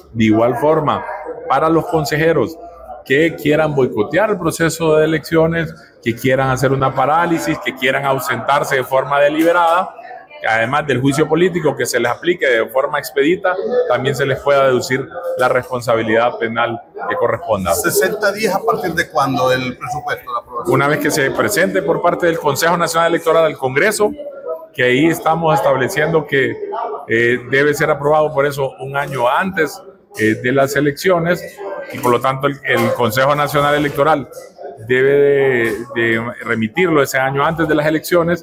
De igual forma, para los consejeros que quieran boicotear el proceso de elecciones, que quieran hacer una parálisis, que quieran ausentarse de forma deliberada, además del juicio político que se les aplique de forma expedita, también se les pueda deducir la responsabilidad penal que corresponda. 60 días a partir de cuándo el presupuesto, la aprobación. Una vez que se presente por parte del Consejo Nacional Electoral al Congreso, que ahí estamos estableciendo que debe ser aprobado por eso un año antes de las elecciones, y por lo tanto el Consejo Nacional Electoral debe de remitirlo ese año antes de las elecciones,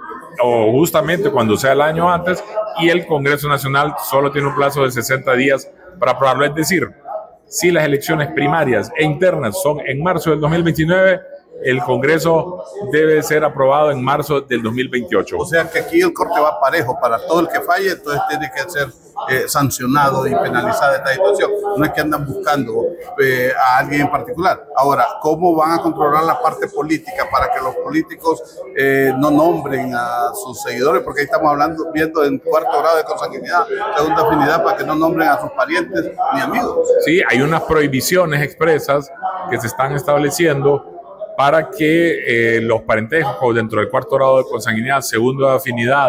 o justamente cuando sea el año antes, y el Congreso Nacional solo tiene un plazo de 60 días para aprobarlo. Es decir, si las elecciones primarias e internas son en marzo del 2029, el Congreso debe ser aprobado en marzo del 2028. O sea que aquí el corte va parejo para todo el que falle, entonces tiene que ser sancionado y penalizada esta situación. No es que andan buscando a alguien en particular. Ahora, ¿cómo van a controlar la parte política para que los políticos no nombren a sus seguidores? Porque ahí estamos viendo en cuarto grado de consanguinidad, segunda afinidad, para que no nombren a sus parientes ni amigos. Sí, hay unas prohibiciones expresas que se están estableciendo para que los parentescos dentro del cuarto grado de consanguinidad, segunda afinidad,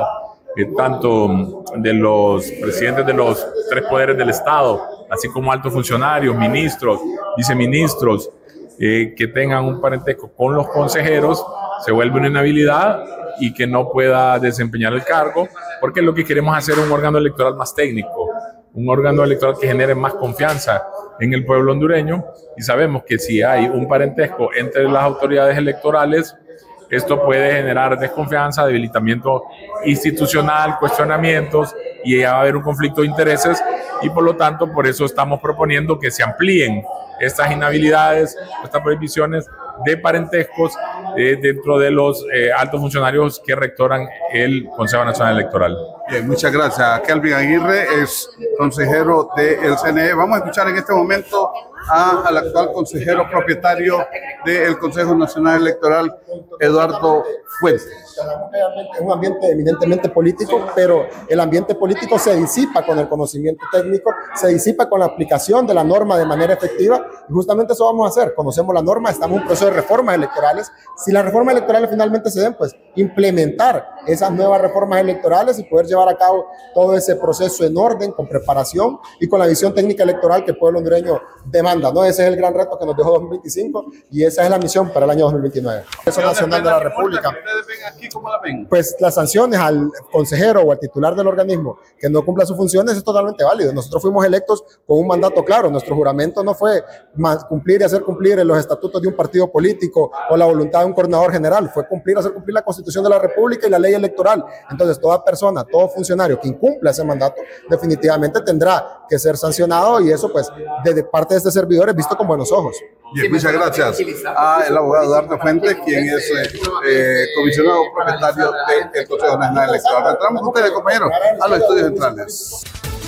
tanto de los presidentes de los 3 poderes del Estado, así como altos funcionarios, ministros, viceministros, que tengan un parentesco con los consejeros, se vuelve una inhabilidad y que no pueda desempeñar el cargo, porque lo que queremos hacer es un órgano electoral más técnico, un órgano electoral que genere más confianza en el pueblo hondureño, y sabemos que si hay un parentesco entre las autoridades electorales, esto puede generar desconfianza, debilitamiento institucional, cuestionamientos, y va a haber un conflicto de intereses, y por lo tanto por eso estamos proponiendo que se amplíen estas inhabilidades, estas prohibiciones de parentescos dentro de los altos funcionarios que rectoran el Consejo Nacional Electoral. Bien, muchas gracias. Kelvin Aguirre es consejero del CNE. Vamos a escuchar en este momento al actual consejero propietario del Consejo Nacional Electoral, Eduardo Fuentes. Es un ambiente eminentemente político, pero el ambiente político se disipa con el conocimiento técnico, se disipa con la aplicación de la norma de manera efectiva, y justamente eso vamos a hacer. Conocemos la norma, estamos en un proceso de reformas electorales. Si las reformas electorales finalmente se den, pues implementar esas nuevas reformas electorales y poder llevar a cabo todo ese proceso en orden, con preparación y con la visión técnica electoral que el pueblo hondureño demanda, ¿no? Ese es el gran reto que nos dejó 2025 y esa es la misión para el año 2029. Eso Nacional de la República. ¿Ustedes ven aquí cómo la ven? Pues las sanciones al consejero o al titular del organismo que no cumpla sus funciones es totalmente válido. Nosotros fuimos electos con un mandato claro. Nuestro juramento no fue cumplir y hacer cumplir los estatutos de un partido político o la voluntad de un coordinador general. Fue cumplir, hacer cumplir la Constitución de la República y la ley electoral. Entonces, toda persona, todo funcionario que incumpla ese mandato definitivamente tendrá que ser sancionado, y eso, pues, de parte de este servidor es visto con buenos ojos. Bien, muchas gracias al abogado Eduardo Fuentes, quien es comisionado propietario del Consejo Nacional Electoral. Entramos con ustedes, compañeros, a los estudios centrales.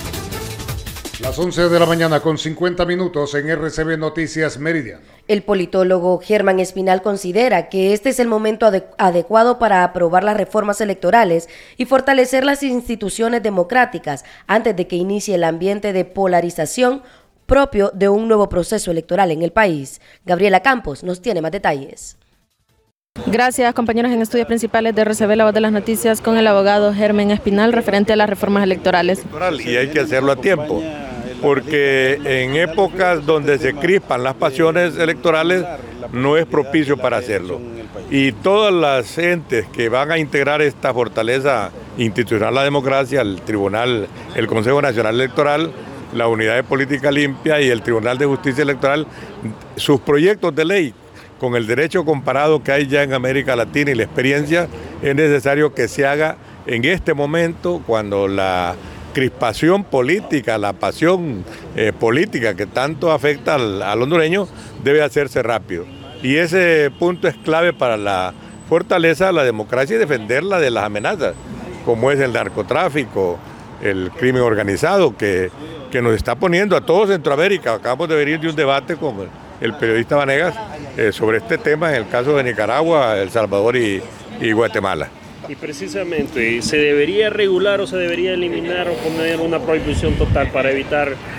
Las 11 de la mañana con 50 minutos en RCB Noticias Meridiano. El politólogo Germán Espinal considera que este es el momento adecuado para aprobar las reformas electorales y fortalecer las instituciones democráticas antes de que inicie el ambiente de polarización propio de un nuevo proceso electoral en el país. Gabriela Campos nos tiene más detalles. Gracias, compañeros en estudios principales de RCB, la voz de las noticias, con el abogado Germán Espinal referente a las reformas electorales. Y hay que hacerlo a tiempo, porque en épocas donde se crispan las pasiones electorales no es propicio para hacerlo. Y todas las entes que van a integrar esta fortaleza institucional, la democracia, el Tribunal, el Consejo Nacional Electoral, la Unidad de Política Limpia y el Tribunal de Justicia Electoral, sus proyectos de ley, con el derecho comparado que hay ya en América Latina y la experiencia, es necesario que se haga en este momento, cuando la crispación política, la pasión política que tanto afecta al hondureño, debe hacerse rápido. Y ese punto es clave para la fortaleza de la democracia y defenderla de las amenazas, como es el narcotráfico, el crimen organizado, que nos está poniendo a todo Centroamérica. Acabamos de venir de un debate con el periodista Vanegas sobre este tema en el caso de Nicaragua, El Salvador y Guatemala. Y precisamente, ¿se debería regular o se debería eliminar o poner una prohibición total para evitar